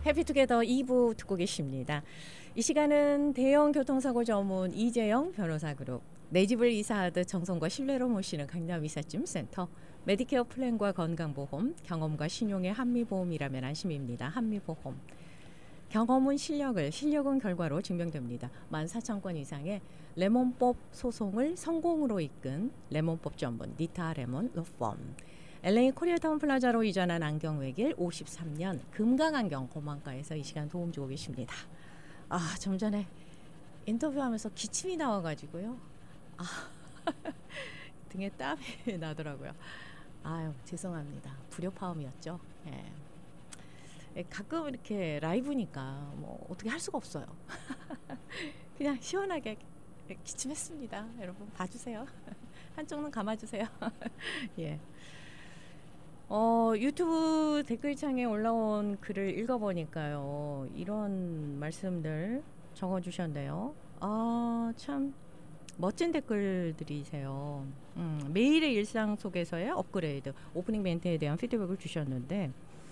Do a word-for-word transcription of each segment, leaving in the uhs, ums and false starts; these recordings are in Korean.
해피투게더 이 부 듣고 계십니다. 이 시간은 대형 교통사고 전문 이재영 변호사 그룹, 내 집을 이사하듯 정성과 신뢰로 모시는 강남 이삿짐센터, 메디케어 플랜과 건강보험, 경험과 신용의 한미보험이라면 안심입니다. 한미보험. 경험은 실력을, 실력은 결과로 증명됩니다. 만 사천 건 이상의 레몬법 소송을 성공으로 이끈 레몬법 전문 니타 레몬 로펌. 엘에이 코리아타운 플라자로 이전한 안경 외길 오십삼 년 금강안경 고만가에서 이 시간 도움 주고 계십니다. 아, 좀 전에 인터뷰하면서 기침이 나와가지고요. 아, 등에 땀이 나더라고요. 아유, 죄송합니다. 불협화음이었죠. 예. 가끔 이렇게 라이브니까 뭐 어떻게 할 수가 없어요. 그냥 시원하게 기침했습니다. 여러분 봐주세요. 한쪽 눈 감아주세요. 예. 어, 유튜브 댓글창에 올라온 글을 읽어보니까요, 이런 말씀들 적어주셨네요. 아, 참 멋진 댓글들이세요. 음, 매일의 일상 속에서의 업그레이드, 오프닝 멘트에 대한 피드백을 주셨는데,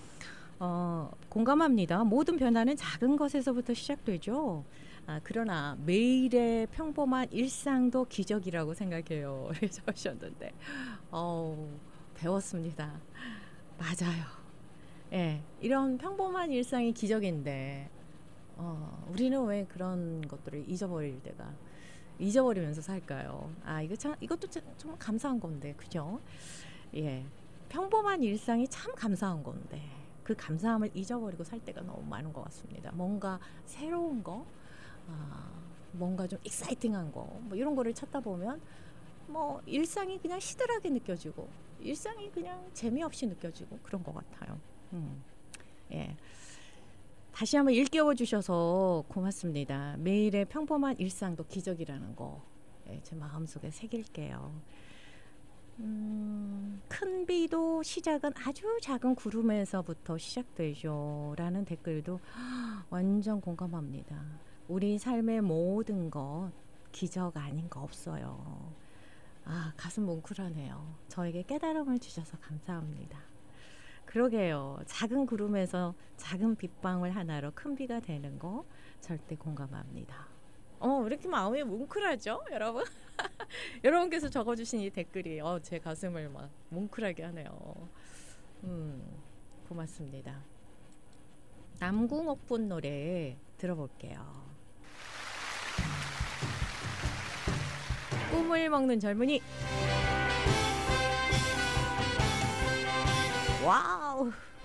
어, 공감합니다. 모든 변화는 작은 것에서부터 시작되죠. 아, 그러나 매일의 평범한 일상도 기적이라고 생각해요. 그래서 하셨는데, 어우, 배웠습니다. 맞아요. 예, 이런 평범한 일상이 기적인데, 어, 우리는 왜 그런 것들을 잊어버릴 때가, 잊어버리면서 살까요? 아, 이거 참, 이것도 참, 정말 감사한 건데, 그죠? 예, 평범한 일상이 참 감사한 건데, 그 감사함을 잊어버리고 살 때가 너무 많은 것 같습니다. 뭔가 새로운 거, 아, 뭔가 좀 익사이팅한 거, 뭐 이런 거를 찾다 보면 뭐 일상이 그냥 시들하게 느껴지고, 일상이 그냥 재미없이 느껴지고 그런 것 같아요. 음, 예. 다시 한번 일깨워 주셔서 고맙습니다. 매일의 평범한 일상도 기적이라는 거, 예, 제 마음속에 새길게요. 음, 큰 비도 시작은 아주 작은 구름에서부터 시작되죠 라는 댓글도 완전 공감합니다. 우리 삶의 모든 것 기적 아닌 거 없어요. 아, 가슴 뭉클하네요. 저에게 깨달음을 주셔서 감사합니다. 그러게요. 작은 구름에서 작은 빗방울 하나로 큰 비가 되는 거 절대 공감합니다. 어, 왜 이렇게 마음이 뭉클하죠, 여러분? 여러분께서 적어주신 이 댓글이 어, 제 가슴을 막 뭉클하게 하네요. 음, 고맙습니다. 남궁옥분 노래 들어볼게요. 꿈을 먹는 젊은이. 와우.